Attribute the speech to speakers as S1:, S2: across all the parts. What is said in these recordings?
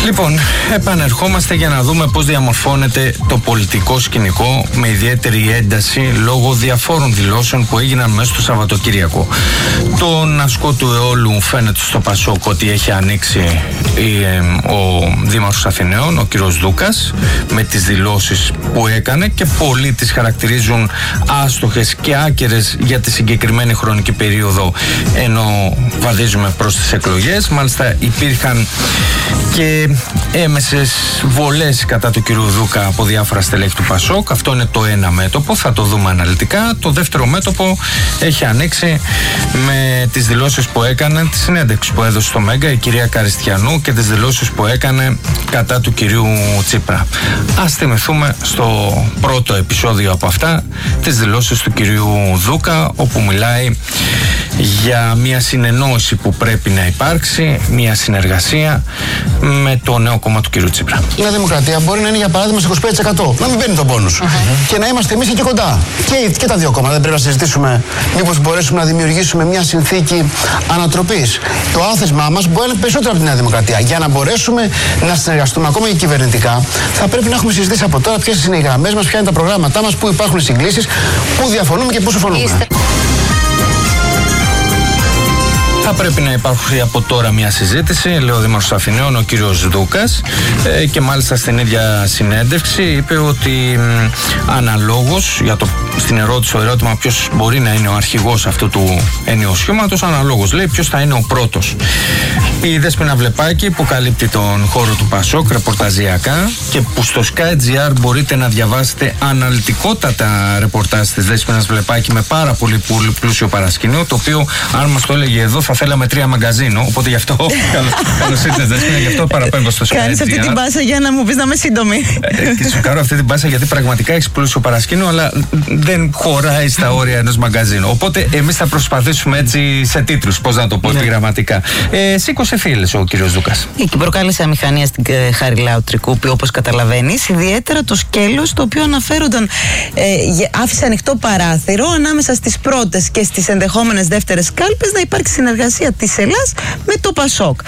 S1: Λοιπόν, επανερχόμαστε για να δούμε πώς διαμορφώνεται το πολιτικό σκηνικό με ιδιαίτερη ένταση λόγω διαφόρων δηλώσεων που έγιναν μέσα στο Σαββατοκύριακο. Τον ασκό του αιώλου φαίνεται στο Πασόκ ότι έχει ανοίξει ο Δήμαρχος Αθηναίων, ο κύριος Δούκας, με τις δηλώσεις που έκανε και πολλοί τις χαρακτηρίζουν άστοχες και άκερες για τη συγκεκριμένη χρονική περίοδο, ενώ βαδίζουμε προς τις εκλογές. Μάλιστα υπήρχαν και έμεσες βολές κατά του κυρίου Δούκα από διάφορα στελέχη του Πασόκ. Αυτό είναι το ένα μέτωπο, θα το δούμε αναλυτικά. Το δεύτερο μέτωπο έχει ανοίξει με τις δηλώσεις που έκανε, τη συνέντευξη που έδωσε στο Μέγκα η κυρία Καριστιανού και τις δηλώσεις που έκανε κατά του κυρίου Τσίπρα. Ας θυμηθούμε στο πρώτο επεισόδιο από αυτά τις δηλώσεις του κυρίου Δούκα, όπου μιλάει για μια συνεννόηση που πρέπει να υπάρξει, μια συνεργασία με το νέο κόμμα του κυρίου Τσίπρα.
S2: Η Νέα Δημοκρατία μπορεί να είναι για παράδειγμα σε 25%. Να μην παίρνει τον πόνους. Και να είμαστε εμείς εκεί κοντά. Και τα δύο κόμματα. Δεν πρέπει να συζητήσουμε μήπως μπορέσουμε να δημιουργήσουμε μια συνθήκη ανατροπής. Το άθεσμά μας μπορεί να είναι περισσότερο από τη Νέα Δημοκρατία. Για να μπορέσουμε να συνεργαστούμε ακόμα και κυβερνητικά, θα πρέπει να έχουμε συζητήσει από τώρα ποιες είναι οι γραμμές μας, ποια είναι τα προγράμματά μας, πού υπάρχουν συγκλήσεις, πού διαφωνούμε και πού συμφωνούμε.
S1: Θα πρέπει να υπάρχει από τώρα μια συζήτηση, λέει ο Δήμαρχος Αθηναίων, ο κύριος Δούκας, και μάλιστα στην ίδια συνέντευξη είπε ότι αναλόγως, στην ερώτηση, το ερώτημα ποιος μπορεί να είναι ο αρχηγός αυτού του ενιοσχήματος, αναλόγως λέει ποιος θα είναι ο πρώτος. Η Δέσποινα Βλεπάκη, που καλύπτει τον χώρο του Πασόκ ρεπορταζιακά και που στο Sky.gr μπορείτε να διαβάσετε αναλυτικότατα ρεπορτάζ της Δέσποινας Βλεπάκη με πάρα πολύ πλούσιο παρασκήνιο, το οποίο αν μας το έλεγε εδώ θα θέλαμε 3 μαγκαζίνο, οπότε γι' αυτό καλώς ήρθες Δέσποινα, γι' αυτό παραπέμπω στο Sky.gr.
S3: Κάνεις αυτή την πάσα για να μου πεις να είμαι σύντομη.
S1: Και σου κάνω αυτή την πάσα γιατί πραγματικά έχεις πλούσιο παρασκήνιο, αλλά δεν χωράει στα όρια ενός μαγκαζίνου. Οπότε εμείς θα προσπαθήσουμε έτσι σε τίτλους, πώς να το πω επιγραμματικά. Σήκωσε φύλλες ο κύριος Δούκας.
S3: Και προκάλεσε αμηχανία στην Χαριλάου Τρικούπη, όπως καταλαβαίνεις. Ιδιαίτερα το σκέλος το οποίο αναφέρονταν, άφησε ανοιχτό παράθυρο ανάμεσα στις πρώτες και στις ενδεχόμενες δεύτερες κάλπες να υπάρξει συνεργασία της Ελλάς με το Πασόκ.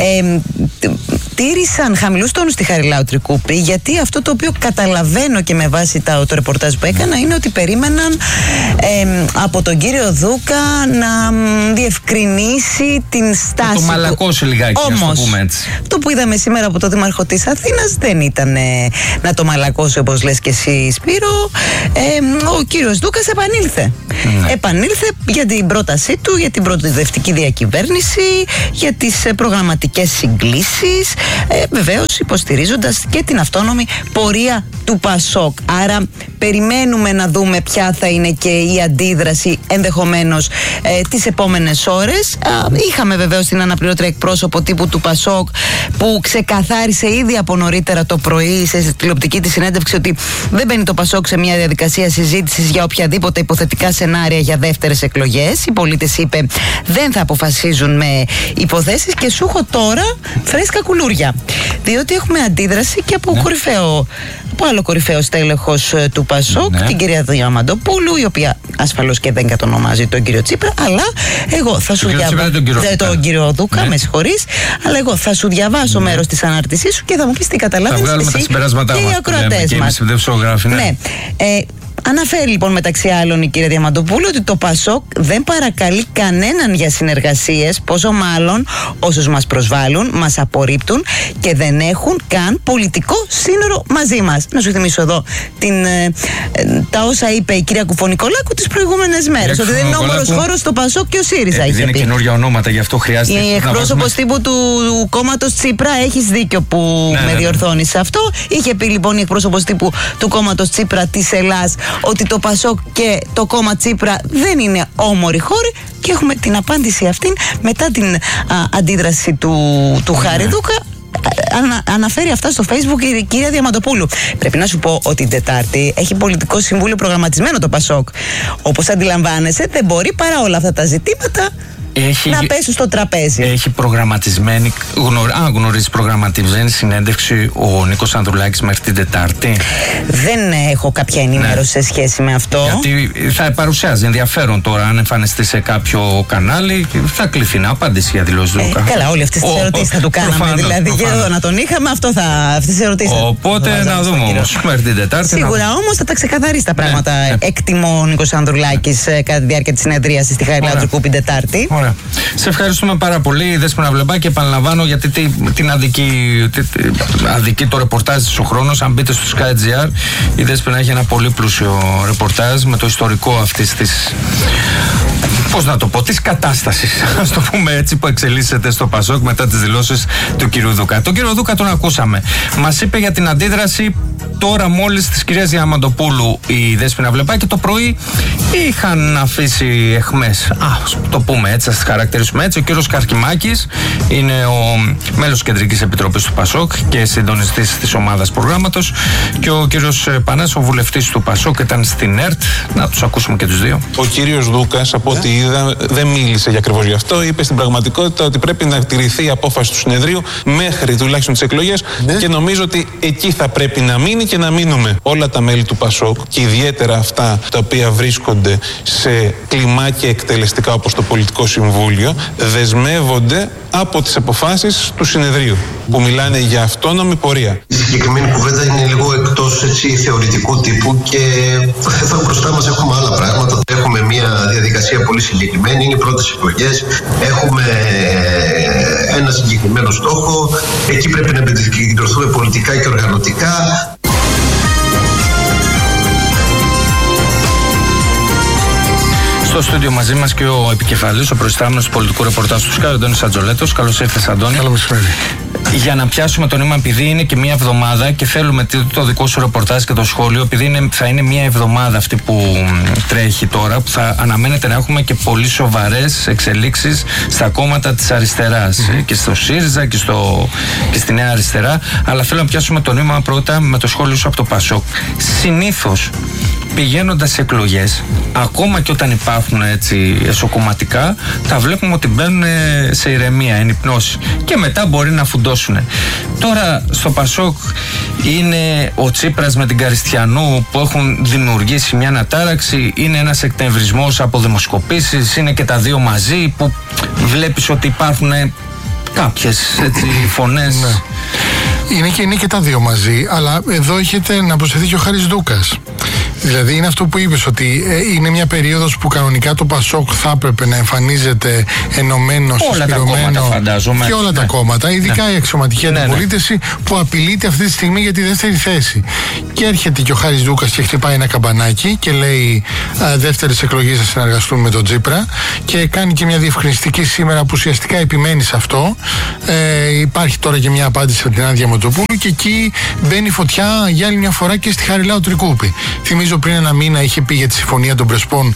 S3: Τήρησαν χαμηλούς τόνους στη Χαριλάου Τρικούπη, γιατί αυτό το οποίο καταλαβαίνω και με βάση το ρεπορτάζ που έκανα είναι ότι περίμεναν από τον κύριο Δούκα να διευκρινίσει την στάση
S1: του. Το μαλακώσει λιγάκι,
S3: όμως,
S1: να το πούμε έτσι.
S3: Αυτό που είδαμε σήμερα από το Δήμαρχο της Αθήνας δεν ήταν να το μαλακώσει όπως λες και εσύ, Σπύρο. Ο κύριος Δούκας επανήλθε. Επανήλθε για την πρότασή του, για την προοδευτική διακυβέρνηση, για τις προγραμματικές συγκλήσεις, βεβαίως υποστηρίζοντας και την αυτόνομη πορεία του Πασόκ. Άρα περιμένουμε να δούμε ποια θα είναι και η αντίδραση ενδεχομένως τις επόμενες ώρες. Είχαμε βεβαίως την αναπληρώτρια εκπρόσωπο τύπου του Πασόκ που ξεκαθάρισε ήδη από νωρίτερα το πρωί σε τηλεοπτική της συνέντευξη ότι δεν μπαίνει το Πασόκ σε μια διαδικασία συζήτησης για οποιαδήποτε υποθετικά σενάρια για δεύτερες εκλογές. Οι πολίτες, είπε, δεν θα αποφασίζουν με υποθέσεις και σου έχω τώρα φρέσκα κουλούρια. Διότι έχουμε αντίδραση και από άλλο κορυφαίο στέλεχος του Πασόκ, την κυρία Διαμαντοπούλου, η οποία ασφαλώς και δεν κατονομάζει τον κύριο Τσίπρα, αλλά εγώ θα σου διαβάσω. Τον κύριο Δούκα, με συγχωρείς, αλλά εγώ θα σου διαβάσω μέρος της ανάρτησής σου και θα μου πεις τι καταλαβαίνεις εσύ και οι ακροατές μας. Ναι. Αναφέρει λοιπόν μεταξύ άλλων η κυρία Διαμαντοπούλου ότι το Πασόκ δεν παρακαλεί κανέναν για συνεργασίες, πόσο μάλλον όσους μας προσβάλλουν, μας απορρίπτουν και δεν έχουν καν πολιτικό σύνορο μαζί μας. Να σου θυμίσω εδώ τα όσα είπε η κυρία Κουφωνικολάκου τις προηγούμενες μέρες, ότι δεν είναι όμορος χώρος στο Πασόκ και ο ΣΥΡΙΖΑ.
S1: Είναι καινούργια ονόματα, γι' αυτό χρειάζεται.
S3: Η εκπρόσωπος τύπου του κόμματος Τσίπρα, έχεις δίκιο που με διορθώνεις σε αυτό. Είχε πει λοιπόν η εκπρόσωπος τύπου του κόμματος Τσίπρα της Ελλάς ότι το Πασόκ και το κόμμα Τσίπρα δεν είναι όμοροι χώροι, και έχουμε την απάντηση αυτήν μετά την αντίδραση του Χάρη Δούκα. Αναφέρει αυτά στο Facebook η κυρία Διαμαντοπούλου. Πρέπει να σου πω ότι την Τετάρτη έχει πολιτικό συμβούλιο προγραμματισμένο το Πασόκ. Όπως αντιλαμβάνεσαι, δεν μπορεί παρά όλα αυτά τα ζητήματα να πέσουν στο τραπέζι.
S1: Έχει προγραμματισμένη, γνωρίζει προγραμματισμένη συνέντευξη ο Νίκος Ανδρουλάκης μέχρι την Τετάρτη?
S3: Δεν έχω κάποια ενημέρωση σε σχέση με αυτό.
S1: Γιατί θα παρουσιάζει ενδιαφέρον τώρα, αν εμφανιστεί σε κάποιο κανάλι, θα κληθεί να απαντήσει για δηλώσεις Δούκα.
S3: Καλά, όλοι αυτές τις ερωτήσεις θα του κάναμε. Δηλαδή, και εδώ να τον είχαμε, αυτές τις ερωτήσεις.
S1: Οπότε να δούμε όμως μέχρι την Τετάρτη.
S3: Σίγουρα όμως θα τα ξεκαθαρίσει τα πράγματα. Εκτιμώ ο Νίκος Ανδρουλάκης κατά τη διάρκεια της συνεδρίασης στη Χαριλάου Τρικούπη Τετάρτη.
S1: Ωραία. Σε ευχαριστούμε πάρα πολύ, Δέσποινα Βλεμπάκη. Επαναλαμβάνω, γιατί την αδική το ρεπορτάζ της ο χρόνος. Αν μπείτε στο Sky.gr, η Δέσποινα έχει ένα πολύ πλούσιο ρεπορτάζ με το ιστορικό αυτής της, πώς να το πω, της κατάστασης, ας το πούμε έτσι, που εξελίσσεται στο Πασόκ μετά τις δηλώσεις του κ. Δούκα. Τον κ. Δούκα τον ακούσαμε. Μας είπε για την αντίδραση τώρα μόλις της κυρίας Διαμαντοπούλου η Δέσποινα Βλεμπάκη. Το πρωί είχαν αφήσει εχμές, το πούμε έτσι, ας τις χαρακτηρίσουμε έτσι. Ο κ. Καρκιμάκης είναι ο μέλος της Κεντρικής Επιτροπής του Πασόκ και συντονιστής της ομάδας προγράμματος, και ο κ. Πανάς, ο βουλευτής του Πασόκ, ήταν στην ΕΡΤ. Να τους ακούσουμε και τους δύο.
S4: Ο κύριος Δούκας, από ό,τι είδα, δεν μίλησε για ακριβώς γι' αυτό. Είπε στην πραγματικότητα ότι πρέπει να τηρηθεί η απόφαση του συνεδρίου μέχρι τουλάχιστον τις εκλογές, και νομίζω ότι εκεί θα πρέπει να μείνει και να μείνουμε. Όλα τα μέλη του Πασόκ, και ιδιαίτερα αυτά τα οποία βρίσκονται σε κλιμάκια εκτελεστικά όπως το Πολιτικό Συμβούλιο, δεσμεύονται από τις αποφάσεις του συνεδρίου, που μιλάνε για αυτόνομη πορεία.
S5: Η συγκεκριμένη κουβέντα είναι λίγο εκτός θεωρητικού τύπου, και εδώ μπροστά μας έχουμε άλλα πράγματα. Έχουμε μια διαδικασία πολύ συγκεκριμένη, είναι οι πρώτες εκλογές, έχουμε ένα συγκεκριμένο στόχο, εκεί πρέπει να επικεντρωθούμε πολιτικά και οργανωτικά.
S1: Στο στούντιο μαζί μας και ο επικεφαλής, ο προϊστάμενος του πολιτικού ρεπορτάζ του Sky, ο Αντώνης Ατζολέτος. Καλώς ήρθες, Αντώνη.
S6: Καλό μεσημέρι.
S1: Για να πιάσουμε το νήμα, επειδή είναι και μία εβδομάδα και θέλουμε το δικό σου ρεπορτάζ και το σχόλιο, επειδή θα είναι μία εβδομάδα αυτή που τρέχει τώρα, που θα αναμένεται να έχουμε και πολύ σοβαρές εξελίξεις στα κόμματα της αριστεράς, και στο ΣΥΡΙΖΑ και στη Νέα Αριστερά. Αλλά θέλω να πιάσουμε το νήμα πρώτα με το σχόλιο σου από το Πασόκ. Συνήθως, πηγαίνοντας σε εκλογές, ακόμα και όταν υπάρχουν έτσι εσωκομματικά, τα βλέπουμε ότι μπαίνουν σε ηρεμία, εν υπνώση, και μετά μπορεί να φουντώσουν. Τώρα στο Πασόκ είναι ο Τσίπρας με την Καριστιανού που έχουν δημιουργήσει μια ανατάραξη, είναι ένας εκτεμβρισμός από δημοσκοπήσεις, είναι και τα δύο μαζί που βλέπεις ότι υπάρχουν κάποιες έτσι φωνές.
S6: Ναι. Είναι και τα δύο μαζί, αλλά εδώ έχετε να προσθεθεί και ο Χάρης Δούκας. Δηλαδή είναι αυτό που είπες, ότι είναι μια περίοδος που κανονικά το Πασόκ θα έπρεπε να εμφανίζεται ενωμένο, συσπηρωμένο, και όλα τα κόμματα, ειδικά η αξιωματική αντιπολίτευση που απειλείται αυτή τη στιγμή για τη δεύτερη θέση. Και έρχεται και ο Χάρης Δούκας και χτυπάει ένα καμπανάκι και λέει δεύτερες εκλογές θα συνεργαστούν με τον Τσίπρα, και κάνει και μια διευκρινιστική σήμερα που ουσιαστικά επιμένει σε αυτό. Υπάρχει τώρα και μια απάντηση από την Άννα Διαμαντοπούλου, και εκεί μπαίνει φωτιά για άλλη μια φορά και στη Χαριλάου Τρικούπη. Θυμίζω πριν ένα μήνα είχε πει για τη συμφωνία των Πρεσπών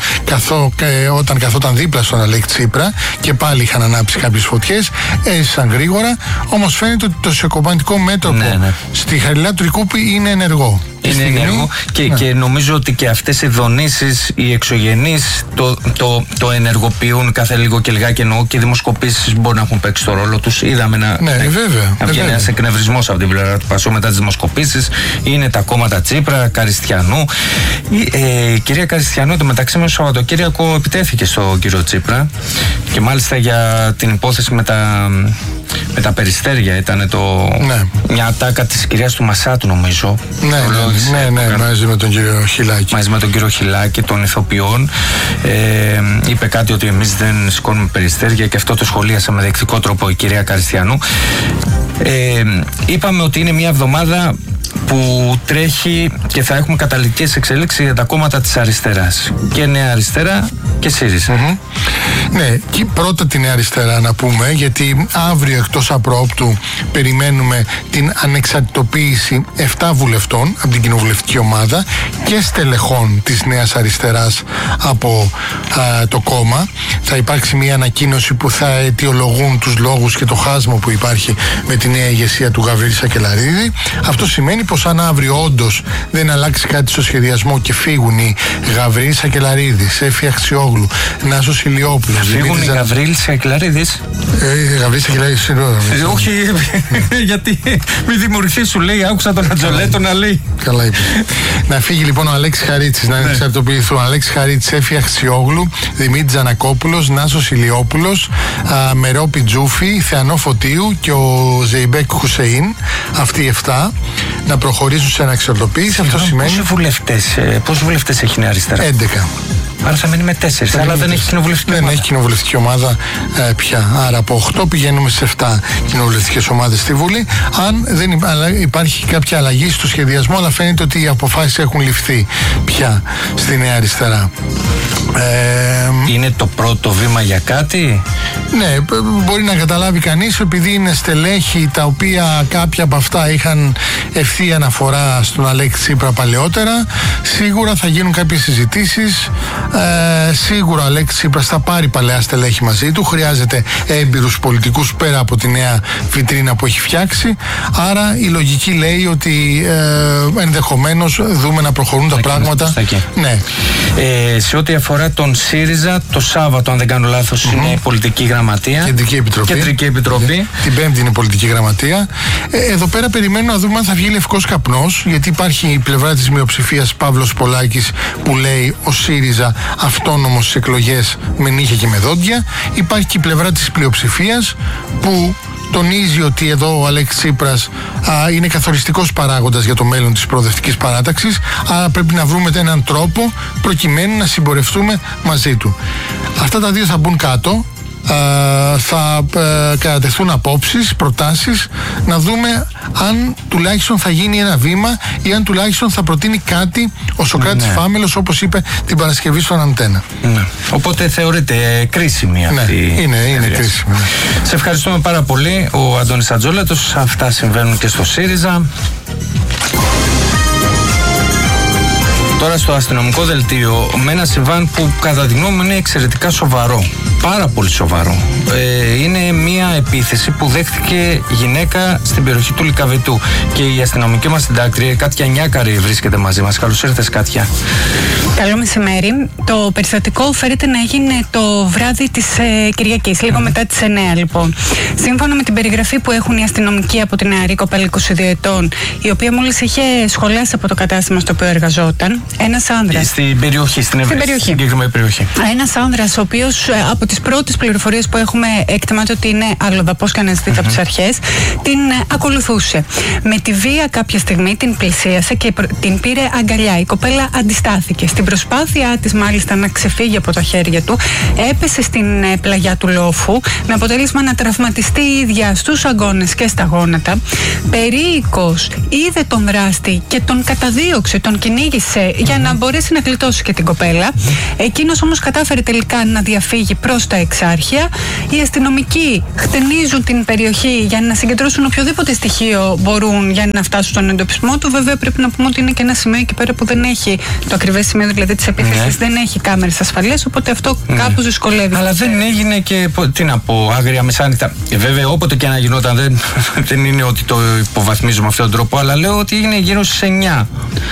S6: όταν καθόταν δίπλα στον Αλέξη Τσίπρα, και πάλι είχαν ανάψει κάποιες φωτιές, έζησαν γρήγορα. Όμως φαίνεται ότι το σοκοπαντικό μέτωπο στη Χαριλάου Τρικούπη είναι ενεργό.
S1: Είναι ενεργό και νομίζω ότι και αυτές οι δονήσεις, οι εξωγενείς το ενεργοποιούν κάθε λίγο και λιγάκι, εννοώ, και οι δημοσκοπήσεις μπορεί να έχουν παίξει το ρόλο τους. Είδαμε να βγαίνει ένας εκνευρισμός από την πλευρά του Πασόκ μετά τις δημοσκοπήσεις. Είναι τα κόμματα Τσίπρα, Καριστιανού. Η κυρία Καριστιανού εντωμεταξύ με το Σαββατοκύριακο επιτέθηκε στον κύριο Τσίπρα, και μάλιστα για την υπόθεση με τα περιστέρια ήταν μια ατάκα της κυρίας του Μασάτου, νομίζω.
S6: Ναι, μαζί με τον κύριο Χιλάκη.
S1: Μαζί με τον κύριο Χιλάκη, των ηθοποιών. Είπε κάτι ότι εμείς δεν σηκώνουμε περιστέρια, και αυτό το σχολίασε με δεκτικό τρόπο η κυρία Καριστιανού. Είπαμε ότι είναι μια εβδομάδα που τρέχει και θα έχουμε καταλυτικές εξελίξεις για τα κόμματα της αριστεράς, και Νέα Αριστερά και ΣΥΡΙΖΑ.
S6: Ναι, και πρώτα την Νέα Αριστερά να πούμε, γιατί αύριο εκτός απρόπτου περιμένουμε την ανεξαρτητοποίηση 7 βουλευτών από την κοινοβουλευτική ομάδα και στελεχών της Νέας Αριστεράς από το κόμμα. Θα υπάρξει μια ανακοίνωση που θα αιτιολογούν τους λόγους και το χάσμα που υπάρχει με τη νέα ηγεσία του Γαβρίλη Σακελαρίδη. Αυτό σημαίνει πως αν αύριο όντως δεν αλλάξει κάτι στο σχεδιασμό και φύγουν οι Γαβρίλη Σακελαρίδη, Έφη Αξιόγλου, Νάσος Ηλιόπουλος, Σακελαρίδης.
S1: Φύγουν οι Γαβρίλης Σακελαρίδης.
S6: Γαβρίλης Σακελαρίδης,
S1: όχι, γιατί μη δημιουργηθεί, σου λέει, άκουσα τον Ατζολέτο να λέει.
S6: Καλά είπε. Να φύγει λοιπόν ο Αλέξης Χαρίτσης, να εξαρτοποιηθούν. Αλέξης Χαρίτσης, Έφη Αξιόγλου, Δημήτρη Τζανακόπουλος, Νάσος Ηλιόπουλος, Μερόπη Τζούφη, Θεανό Φωτίου και ο Ζεϊμπέκ Χουσεϊν. Αυτοί οι 7 να προχωρήσουν σε αναξιωτοποίηση. Αυτό σημαίνει.
S1: Πόσους βουλευτές έχει η Νέα Αριστερά?
S6: 11.
S1: Άρα θα μείνει με 4, αλλά δεν έχει κοινοβουλευτική ομάδα.
S6: Δεν έχει κοινοβουλευτική ομάδα πια. Άρα από 8 πηγαίνουμε σε 7 κοινοβουλευτικές ομάδες στη Βουλή. Αν δεν υπάρχει κάποια αλλαγή στο σχεδιασμό, αλλά φαίνεται ότι οι αποφάσεις έχουν ληφθεί πια στη Νέα Αριστερά.
S1: Είναι το πρώτο βήμα για κάτι?
S6: Ναι, μπορεί να καταλάβει κανείς, επειδή είναι στελέχη τα οποία κάποια από αυτά είχαν ευθεία αναφορά στον Αλέξη Τσίπρα παλαιότερα. Σίγουρα θα γίνουν κάποιες συζητήσεις. Σίγουρα ο Αλέξης Τσίπρας θα πάρει παλαιά στελέχη μαζί του. Χρειάζεται έμπειρους πολιτικούς πέρα από τη νέα βιτρίνα που έχει φτιάξει. Άρα η λογική λέει ότι ενδεχομένως δούμε να προχωρούν τα πράγματα. Ναι.
S1: Σε ό,τι αφορά τον ΣΥΡΙΖΑ, το Σάββατο, αν δεν κάνω λάθος, είναι η πολιτική γραμματεία. Κεντρική Επιτροπή.
S6: Την Πέμπτη είναι πολιτική γραμματεία. Εδώ πέρα περιμένουμε να δούμε αν θα βγει λευκός καπνός, γιατί υπάρχει η πλευρά της μειοψηφίας Παύλος Πολάκης που λέει ο ΣΥΡΙΖΑ αυτόνομος στις εκλογές με νύχια και με δόντια. Υπάρχει και η πλευρά της πλειοψηφίας που τονίζει ότι εδώ ο Αλέξης Τσίπρας είναι καθοριστικός παράγοντας για το μέλλον της προοδευτικής παράταξης, άρα πρέπει να βρούμε έναν τρόπο προκειμένου να συμπορευτούμε μαζί του. Αυτά τα δύο θα μπουν κάτω. Θα κατατεθούν απόψεις, προτάσεις, να δούμε αν τουλάχιστον θα γίνει ένα βήμα ή αν τουλάχιστον θα προτείνει κάτι ο Σωκράτης Φάμελος, όπως είπε την Παρασκευή στον Αντένα.
S1: Ναι. Οπότε θεωρείται κρίσιμη αυτή.
S6: Ναι, είναι κρίσιμη.
S1: Σε ευχαριστούμε πάρα πολύ. Ο Αντώνης Ατζόλετος. Αυτά συμβαίνουν και στο ΣΥΡΙΖΑ. Τώρα στο αστυνομικό δελτίο, με ένα συμβάν που κατά τη γνώμη μου είναι εξαιρετικά σοβαρό. Πάρα πολύ σοβαρό. Είναι μια επίθεση που δέχτηκε γυναίκα στην περιοχή του Λυκαβητού. Και η αστυνομική μας συντάκτρια, Κάτια Νιάκαρη, βρίσκεται μαζί μας. Καλώς ήρθες, Κάτια.
S7: Καλό μεσημέρι. Το περιστατικό φέρεται να έγινε το βράδυ της Κυριακής, λίγο μετά τις 9 λοιπόν. Σύμφωνα με την περιγραφή που έχουν οι αστυνομικοί από την νεαρή κοπέλα 22 ετών, η οποία μόλις είχε σχολάσει από το κατάστημα στο οποίο εργαζόταν, ένας άνδρας.
S1: Στην περιοχή, στην συγκεκριμένη περιοχή.
S7: Ένας άνδρας, ο οποίος από τις πρώτες πληροφορίες που έχουμε εκτιμάται ότι είναι αλλοδαπός και αναζητείται από τις αρχές, την ακολουθούσε. Με τη βία κάποια στιγμή την πλησίασε και την πήρε αγκαλιά. Η κοπέλα αντιστάθηκε. Στην προσπάθειά της μάλιστα να ξεφύγει από τα χέρια του, έπεσε στην πλαγιά του λόφου, με αποτέλεσμα να τραυματιστεί η ίδια στους αγκώνες και στα γόνατα. Περίοικος είδε τον δράστη και τον καταδίωξε, τον κυνήγησε για να μπορέσει να γλιτώσει και την κοπέλα. Εκείνος όμως κατάφερε τελικά να διαφύγει προς τα εξάρχεια. Οι αστυνομικοί χτενίζουν την περιοχή για να συγκεντρώσουν οποιοδήποτε στοιχείο μπορούν για να φτάσουν στον εντοπισμό του. Βέβαια πρέπει να πούμε ότι είναι και ένα σημείο εκεί πέρα που δεν έχει το ακριβές σημείο δηλαδή της επίθεσης, δεν έχει κάμερες ασφαλείας, οπότε αυτό κάπως δυσκολεύει.
S1: Αλλά δεν έγινε και, τι να πω, άγρια μεσάνυχτα. Βέβαια όποτε και να γινόταν, δεν είναι ότι το υποβαθμίζω με αυτόν τον τρόπο, αλλά λέω ότι έγινε γύρω στις 9.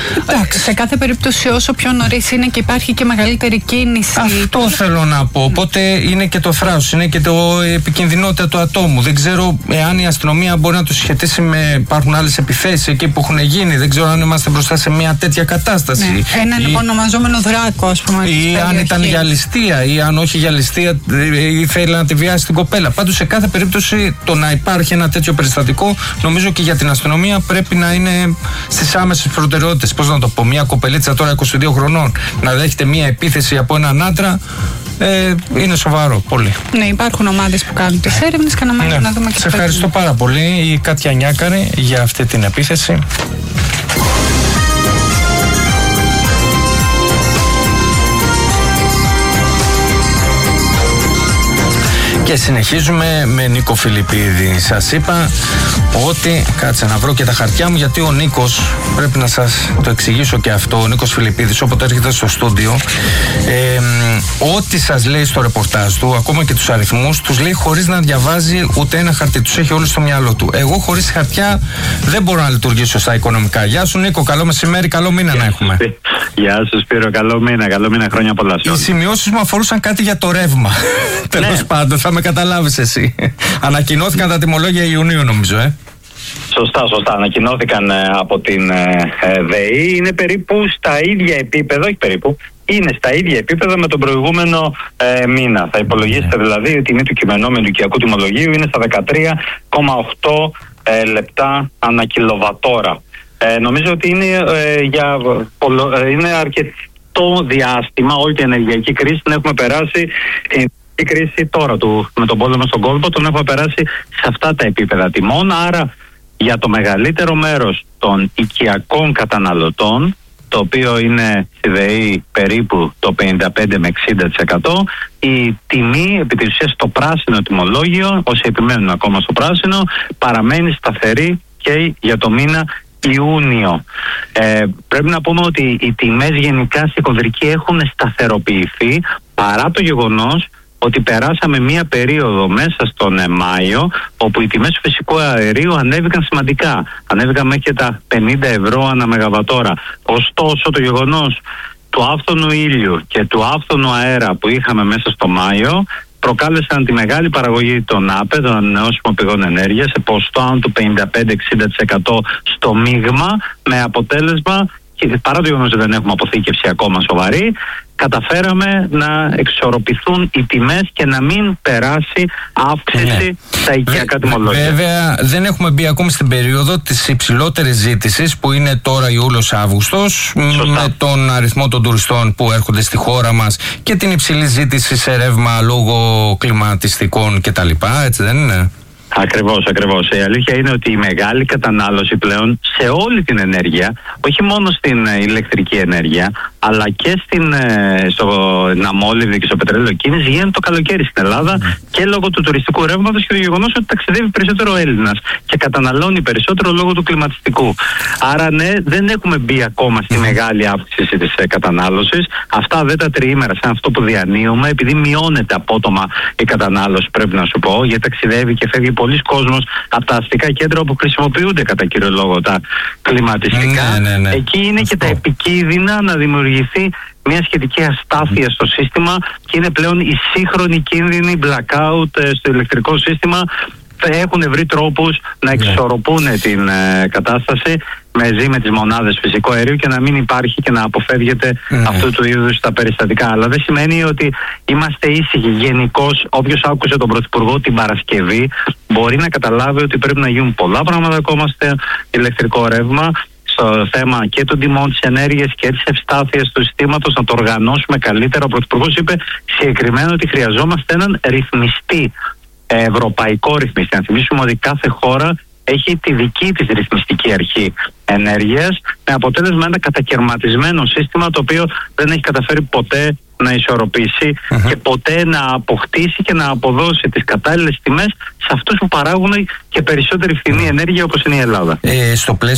S7: Σε κάθε περίπτωση όσο πιο νωρίς είναι και υπάρχει και μεγαλύτερη κίνηση.
S1: Αυτό θέλω να πω. Οπότε είναι και το θράσος, είναι και το επικινδυνότητα του ατόμου. Δεν ξέρω εάν η αστυνομία μπορεί να το συσχετίσει με. Υπάρχουν άλλες επιθέσεις εκεί που έχουν γίνει. Δεν ξέρω αν είμαστε μπροστά σε μια τέτοια κατάσταση.
S7: Ναι. Έναν ονομαζόμενο δράκο, ας πούμε.
S1: Ή αν ήταν για ληστεία, ή αν όχι για ληστεία, ήθελε να τη βιάσει την κοπέλα. Πάντως σε κάθε περίπτωση το να υπάρχει ένα τέτοιο περιστατικό, νομίζω και για την αστυνομία πρέπει να είναι στις άμεσες προτεραιότητες. Πώς να το πω, μια κοπελίτσα τώρα 22 χρονών να δέχεται μια επίθεση από έναν άντρα. Είναι σοβαρό, πολύ.
S7: Ναι, υπάρχουν ομάδες που κάνουν τις έρευνες και να δούμε και.
S1: Σε ευχαριστώ πάρα πολύ η Κάτια Νιάκαρη για αυτή την επίθεση. Και συνεχίζουμε με Νίκο Φιλιππίδη. Σας είπα ότι, κάτσε να βρω και τα χαρτιά μου, γιατί ο Νίκος, πρέπει να σας το εξηγήσω και αυτό, ο Νίκος Φιλιππίδης όποτε έρχεται στο στούντιο, ό,τι σας λέει στο ρεπορτάζ του, ακόμα και τους αριθμούς, τους λέει χωρίς να διαβάζει ούτε ένα χαρτί, τους έχει όλοι στο μυαλό του. Εγώ χωρίς χαρτιά δεν μπορώ να λειτουργήσω στα οικονομικά. Γεια σου Νίκο, καλό μεσημέρι, καλό μήνα να έχουμε.
S8: Γεια σου Σπύρο, καλό μήνα, χρόνια πολλά.
S1: Οι σημειώσεις μου αφορούσαν κάτι για το ρεύμα. Τέλος πάντων, θα με καταλάβεις εσύ. Ανακοινώθηκαν τα τιμολόγια Ιουνίου νομίζω,
S8: Σωστά. Ανακοινώθηκαν από την ΔΕΗ. Είναι περίπου στα ίδια επίπεδα, όχι περίπου, είναι στα ίδια επίπεδα με τον προηγούμενο μήνα. Θα υπολογίσετε δηλαδή η τιμή του κειμενόμενου οικιακού τιμολογίου είναι στα 13,8 λεπτά ανά κιλοβατόρα. Νομίζω ότι είναι αρκετό διάστημα όλη την ενεργειακή κρίση την έχουμε περάσει. Η κρίση τώρα με τον πόλεμο στον κόλπο τον έχουμε περάσει σε αυτά τα επίπεδα τιμών. Άρα για το μεγαλύτερο μέρος των οικιακών καταναλωτών, το οποίο είναι στη ΔΕΗ περίπου το 55 με 60%, η τιμή επί της ουσίας στο πράσινο τιμολόγιο, όσοι επιμένουν ακόμα στο πράσινο, παραμένει σταθερή και για το μήνα Ιούνιο. Πρέπει να πούμε ότι οι τιμές γενικά στη χονδρική έχουν σταθεροποιηθεί, παρά το γεγονός ότι περάσαμε μία περίοδο μέσα στον Μάιο όπου οι τιμές του φυσικού αερίου ανέβηκαν σημαντικά. Ανέβηκαν μέχρι και τα 50 ευρώ ανά μεγαβατόρα. Ωστόσο το γεγονός του άφθονου ήλιου και του άφθονου αέρα που είχαμε μέσα στο Μάιο προκάλεσαν τη μεγάλη παραγωγή των ΑΠΕ, των ανανεώσιμων πηγών ενέργειας, σε ποσοστό άνω του 55-60% στο μείγμα, με αποτέλεσμα, και παρά το γεγονός ότι δεν έχουμε αποθήκευση ακόμα σοβαρή, καταφέραμε να εξορροπηθούν οι τιμές και να μην περάσει αύξηση στα οικιακά τιμολόγια.
S1: Βέβαια δεν έχουμε μπει ακόμη στην περίοδο της υψηλότερης ζήτησης που είναι τώρα Ιούλιος-Αύγουστος, με τον αριθμό των τουριστών που έρχονται στη χώρα μας και την υψηλή ζήτηση σε ρεύμα λόγω κλιματιστικών κτλ. Έτσι δεν είναι?
S8: Ακριβώς. Η αλήθεια είναι ότι η μεγάλη κατανάλωση πλέον σε όλη την ενέργεια, όχι μόνο στην ηλεκτρική ενέργεια, αλλά και στην αμμόλυβδη και στο πετρέλαιο κίνηση, γίνεται το καλοκαίρι στην Ελλάδα και λόγω του τουριστικού ρεύματος και του γεγονός ότι ταξιδεύει περισσότερο ο Έλληνας και καταναλώνει περισσότερο λόγω του κλιματιστικού. Άρα ναι, δεν έχουμε μπει ακόμα στη μεγάλη αύξηση της κατανάλωσης. Αυτά δεν τα τριήμερα σαν αυτό που διανύουμε, επειδή μειώνεται απότομα η κατανάλωση, πρέπει να σου πω, γιατί ταξιδεύει και φεύγει πολλοί κόσμος από τα αστικά κέντρα όπου χρησιμοποιούνται κατά κύριο λόγο τα κλιματιστικά.
S1: Ναι.
S8: Εκεί είναι και τα επικίνδυνα να δημιουργηθεί μια σχετική αστάθεια στο σύστημα και είναι πλέον οι σύγχρονοι κίνδυνοι blackout στο ηλεκτρικό σύστημα. Έχουν βρει τρόπους να εξορροπούν την κατάσταση μαζί με τις μονάδες φυσικού αερίου και να μην υπάρχει και να αποφεύγεται αυτού του είδους τα περιστατικά. Αλλά δεν σημαίνει ότι είμαστε ήσυχοι. Γενικώς, όποιος άκουσε τον Πρωθυπουργό την Παρασκευή μπορεί να καταλάβει ότι πρέπει να γίνουν πολλά πράγματα ακόμα στο ηλεκτρικό ρεύμα, στο θέμα και των τιμών της ενέργειας και της ευστάθειας του συστήματος, να το οργανώσουμε καλύτερα. Ο Πρωθυπουργός είπε συγκεκριμένα ότι χρειαζόμαστε έναν ρυθμιστή, ευρωπαϊκό ρυθμιστή. Να θυμίσουμε ότι κάθε χώρα έχει τη δική της ρυθμιστική αρχή ενέργειας, με αποτέλεσμα ένα κατακαιρματισμένο σύστημα το οποίο δεν έχει καταφέρει ποτέ να ισορροπήσει και ποτέ να αποκτήσει και να αποδώσει τις κατάλληλες τιμές σε αυτούς που παράγουν και περισσότερη φθηνή ενέργεια όπως είναι η Ελλάδα.
S1: Στο πλαίσιο